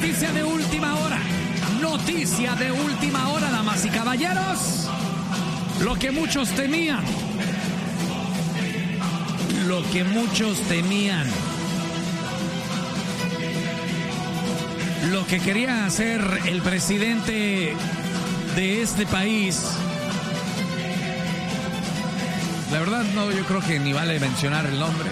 noticia de última hora. Noticia de última hora, damas y caballeros. Lo que muchos temían. Lo que muchos temían. Lo que quería hacer el presidente de este país. La verdad, no, yo creo que ni vale mencionar el nombre.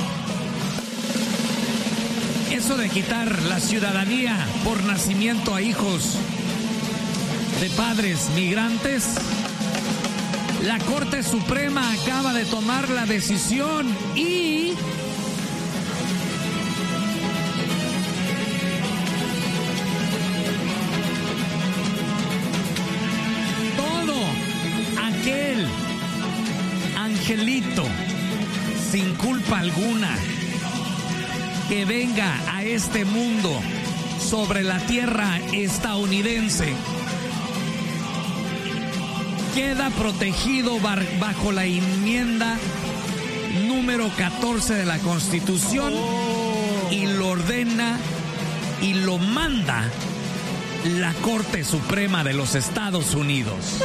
Eso de quitar la ciudadanía por nacimiento a hijos de padres migrantes, la Corte Suprema acaba de tomar la decisión y todo aquel angelito sin culpa alguna que venga a este mundo sobre la tierra estadounidense queda protegido bajo la enmienda número 14 de la Constitución y lo ordena y lo manda la Corte Suprema de los Estados Unidos.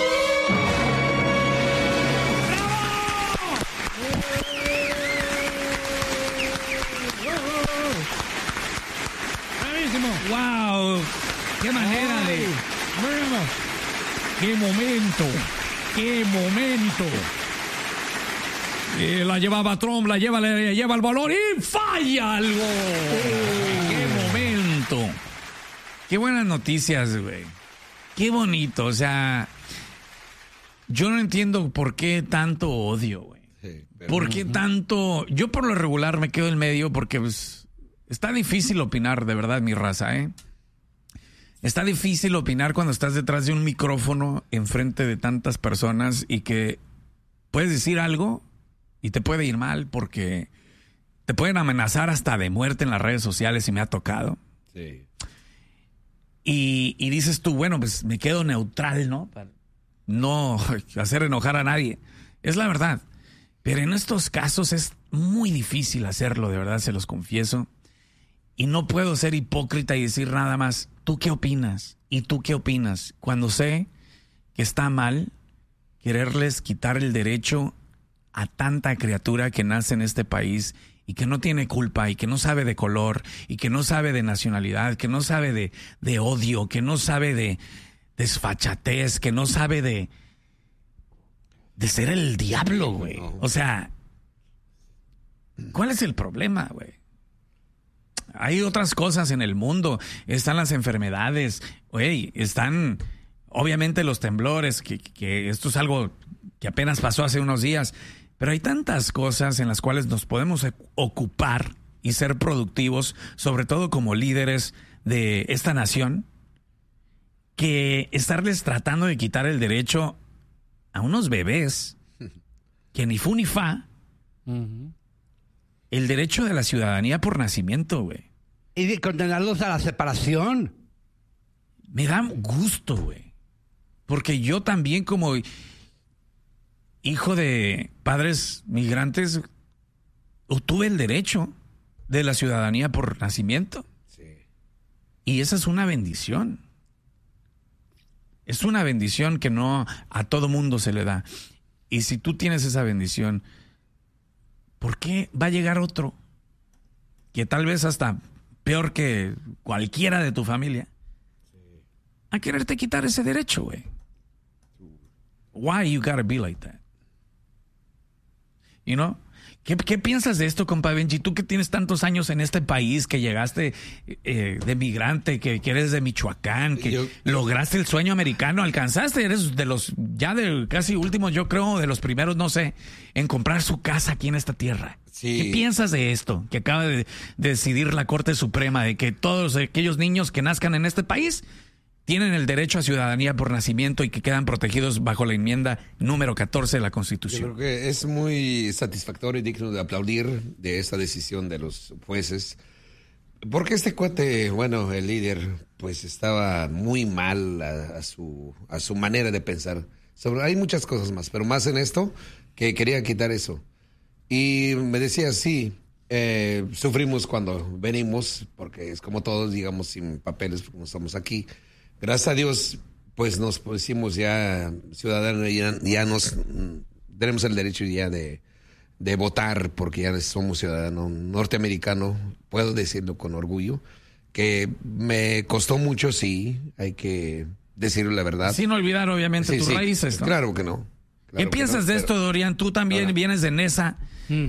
¡Wow! ¡Qué manera de... ¡Qué momento! ¡Qué momento! La llevaba Trump, le lleva el balón y falla algo. ¡Qué momento! ¡Qué buenas noticias, güey! ¡Qué bonito! O sea, yo no entiendo por qué tanto odio, güey. Sí, ¿por qué tanto...? Yo por lo regular me quedo en medio porque... pues, está difícil opinar, de verdad, mi raza, ¿eh? Está difícil opinar cuando estás detrás de un micrófono enfrente de tantas personas y que puedes decir algo y te puede ir mal porque te pueden amenazar hasta de muerte en las redes sociales y me ha tocado. Sí. Y dices tú, bueno, pues me quedo neutral, ¿no? Para no hacer enojar a nadie. Es la verdad. Pero en estos casos es muy difícil hacerlo, de verdad, se los confieso. Y no puedo ser hipócrita y decir nada más, ¿tú qué opinas? ¿Y tú qué opinas? Cuando sé que está mal quererles quitar el derecho a tanta criatura que nace en este país y que no tiene culpa y que no sabe de color y que no sabe de nacionalidad, que no sabe de odio, que no sabe de desfachatez, que no sabe de ser el diablo, güey. O sea, ¿cuál es el problema, güey? Hay otras cosas en el mundo, están las enfermedades, güey, están obviamente los temblores, que esto es algo que apenas pasó hace unos días, pero hay tantas cosas en las cuales nos podemos ocupar y ser productivos, sobre todo como líderes de esta nación, que estarles tratando de quitar el derecho a unos bebés que ni fu ni fa. El derecho de la ciudadanía por nacimiento, güey. Y de condenarlos a la separación. Me da gusto, güey. Porque yo también, como hijo de padres migrantes, obtuve el derecho de la ciudadanía por nacimiento. Sí. Y esa es una bendición. Es una bendición que no a todo mundo se le da. Y si tú tienes esa bendición, ¿por qué va a llegar otro que tal vez hasta peor que cualquiera de tu familia a quererte quitar ese derecho, güey? Why you gotta be like that? You know? ¿Qué piensas de esto, compa Benji? Tú que tienes tantos años en este país, que llegaste de migrante, que eres de Michoacán, que lograste el sueño americano, alcanzaste, eres de los, ya de casi últimos, yo creo, de los primeros, no sé, en comprar su casa aquí en esta tierra. Sí. ¿Qué piensas de esto que acaba de decidir la Corte Suprema, de que todos aquellos niños que nazcan en este país tienen el derecho a ciudadanía por nacimiento y que quedan protegidos bajo la enmienda número 14 de la Constitución? Yo creo que es muy satisfactorio y digno de aplaudir de esa decisión de los jueces, porque este cuate, bueno, el líder, pues estaba muy mal a su manera de pensar. Hay muchas cosas más, pero más en esto, que quería quitar eso. Y me decía, sí, Sufrimos cuando venimos, porque es como todos, digamos, sin papeles, porque no estamos aquí. Gracias a Dios, pues nos pusimos ya ciudadanos, ya nos tenemos el derecho ya de votar, porque ya somos ciudadanos norteamericanos, puedo decirlo con orgullo, que me costó mucho, sí, hay que decirlo la verdad. Sin olvidar, obviamente, tus raíces, ¿no? Claro que no. ¿Qué piensas de esto, Dorian? Tú también vienes de Nesa.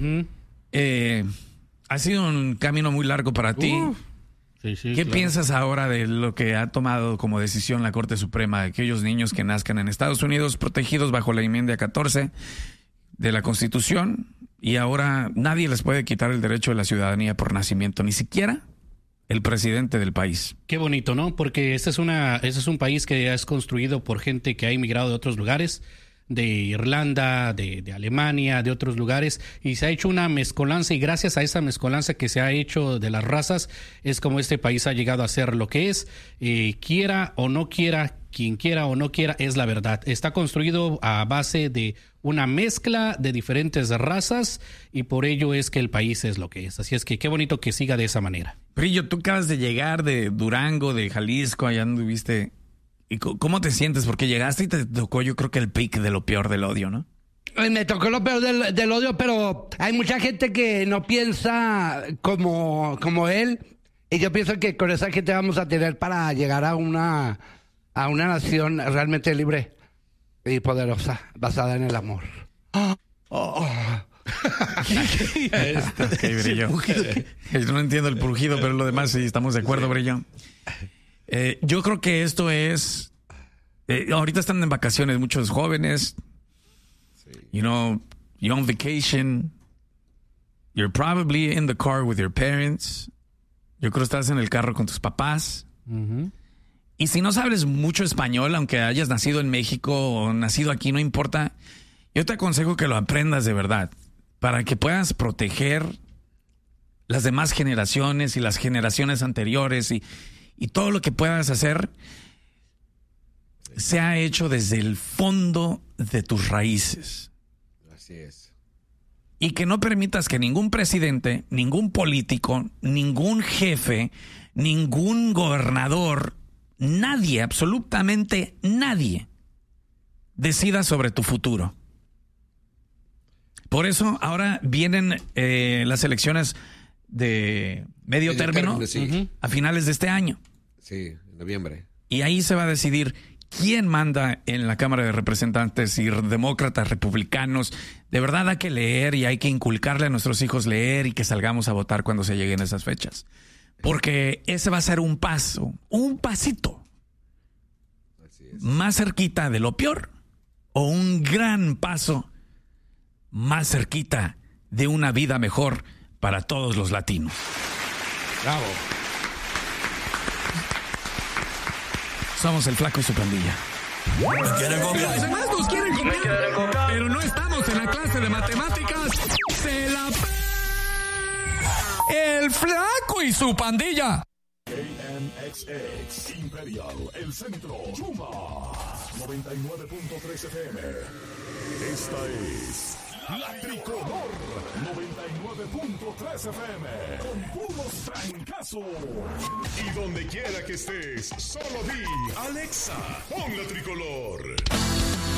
Ha sido un camino muy largo para ti. ¿Qué piensas ahora de lo que ha tomado como decisión la Corte Suprema de aquellos niños que nazcan en Estados Unidos protegidos bajo la enmienda 14 de la Constitución y ahora nadie les puede quitar el derecho de la ciudadanía por nacimiento, ni siquiera el presidente del país? Qué bonito, ¿no? Porque este es un país que es construido por gente que ha emigrado de otros lugares, de Irlanda, de Alemania, de otros lugares, y se ha hecho una mezcolanza, y gracias a esa mezcolanza que se ha hecho de las razas, es como este país ha llegado a ser lo que es. Quiera o no quiera, quien quiera o no quiera, es la verdad. Está construido a base de una mezcla de diferentes razas, y por ello es que el país es lo que es. Así es que qué bonito que siga de esa manera. Brillo, tú acabas de llegar de Durango, de Jalisco, allá anduviste. ¿Y cómo te sientes? Porque llegaste y te tocó, yo creo que el pic de lo peor del odio, ¿no? Me tocó lo peor del odio, pero hay mucha gente que no piensa como él. Y yo pienso que con esa gente vamos a tener para llegar a una nación realmente libre y poderosa, basada en el amor. Okay, Brillo. Yo no entiendo el purgido, pero lo demás sí, estamos de acuerdo, Brillo. Yo creo que esto es... ahorita están en vacaciones muchos jóvenes. You know, you're on vacation. You're probably in the car with your parents. Yo creo que estás en el carro con tus papás. Y si no sabes mucho español, aunque hayas nacido en México o nacido aquí, no importa. Yo te aconsejo que lo aprendas de verdad, para que puedas proteger las demás generaciones y las generaciones anteriores, y todo lo que puedas hacer se ha hecho desde el fondo de tus raíces. Así es. Y que no permitas que ningún presidente, ningún político, ningún jefe, ningún gobernador, nadie, absolutamente nadie, decida sobre tu futuro. Por eso ahora vienen las elecciones de medio término a finales de este año. Sí, en noviembre. Y ahí se va a decidir quién manda en la Cámara de Representantes, si demócratas, republicanos. De verdad hay que leer y hay que inculcarle a nuestros hijos leer y que salgamos a votar cuando se lleguen esas fechas. Porque ese va a ser un paso, un pasito más cerquita de lo peor o un gran paso más cerquita de una vida mejor para todos los latinos. Bravo. Somos el Flaco y su pandilla. Los demás nos quieren copiar, pero no estamos en la clase de matemáticas. ¡Se la El Flaco y su pandilla. KMXX Imperial, el centro, Chuma, 99.3 FM. Esta es La Tricolor, 99.3 FM, con puros trancazos. Y donde quiera que estés, solo di, Alexa, pon La Tricolor.